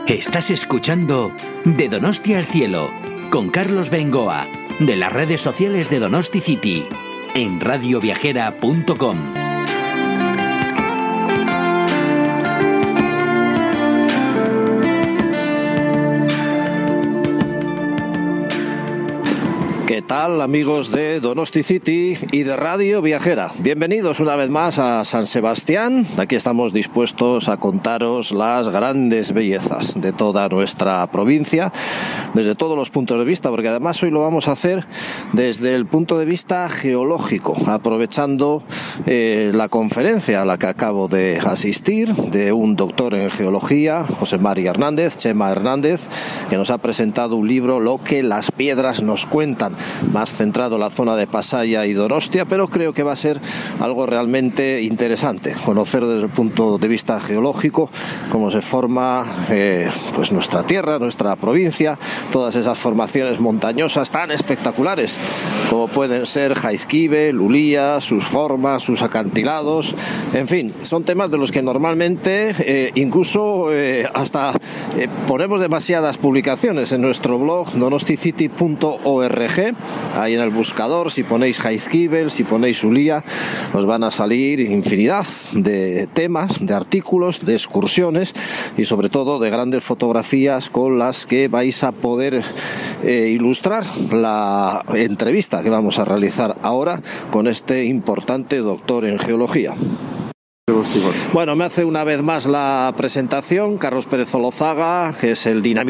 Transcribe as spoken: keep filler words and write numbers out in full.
Estás escuchando De Donosti al Cielo con Carlos Bengoa, de las redes sociales de Donosti City, en radio viajera punto com. ¿Qué tal, amigos de Donosti City y de Radio Viajera? Bienvenidos una vez más a San Sebastián. Aquí estamos dispuestos a contaros las grandes bellezas de toda nuestra provincia, desde todos los puntos de vista, porque además hoy lo vamos a hacer desde el punto de vista geológico, aprovechando eh, la conferencia a la que acabo de asistir de un doctor en geología, José María Hernández, Chema Hernández, que nos ha presentado un libro, Lo que las piedras nos cuentan, más centrado en la zona de Pasaia y Donostia, pero creo que va a ser algo realmente interesante, conocer desde el punto de vista geológico cómo se forma eh, pues nuestra tierra, nuestra provincia, todas esas formaciones montañosas tan espectaculares como pueden ser Jaizkibel, Ulia, sus formas, sus acantilados, en fin, son temas de los que normalmente eh, incluso eh, hasta eh, ponemos demasiadas publicaciones en nuestro blog donosticity punto org. Ahí en el buscador, si ponéis Jaizkibel, si ponéis Ulia, os van a salir infinidad de temas, de artículos, de excursiones y sobre todo de grandes fotografías con las que vais a poder eh, ilustrar la entrevista que vamos a realizar ahora con este importante doctor en geología. Bueno, me hace una vez más la presentación Carlos Pérez Olozaga, que es el dinamita